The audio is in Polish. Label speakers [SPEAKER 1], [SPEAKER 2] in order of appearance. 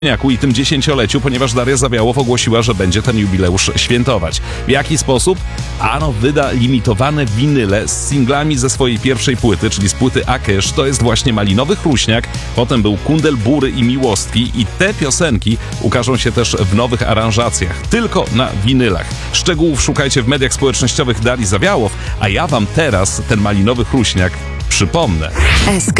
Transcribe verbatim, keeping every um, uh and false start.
[SPEAKER 1] i tym dziesięcioleciu, ponieważ Daria Zawiałow ogłosiła, że będzie ten jubileusz świętować. W jaki sposób? Ano wyda limitowane winyle z singlami ze swojej pierwszej płyty, czyli z płyty Akesz. To jest właśnie Malinowy Chruśniak, potem był Kundel Bury i Miłostki i te piosenki ukażą się też w nowych aranżacjach, tylko na winylach. Szczegółów szukajcie w mediach społecznościowych Darii Zawiałow, a ja wam teraz ten Malinowy Chruśniak przypomnę.
[SPEAKER 2] S K